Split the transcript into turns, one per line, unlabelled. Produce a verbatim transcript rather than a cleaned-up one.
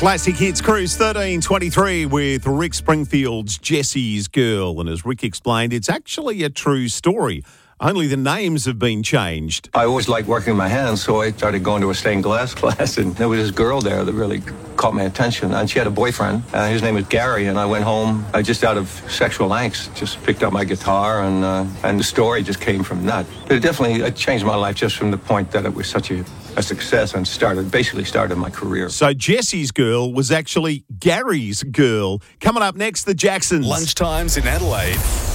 Classic Hits Cruise thirteen twenty-three with Rick Springfield's Jesse's Girl. And as Rick explained, it's actually a true story. Only the names have been changed.
I always liked working my hands, so I started going to a stained glass class, and there was this girl there that really caught my attention, and she had a boyfriend, and his name was Gary, and I went home, I just out of sexual angst, just picked up my guitar, and uh, and the story just came from that. But it definitely it changed my life just from the point that it was such a, a success and started, basically started my career.
So Jesse's Girl was actually Gary's girl. Coming up next, the Jacksons.
Lunchtimes in Adelaide.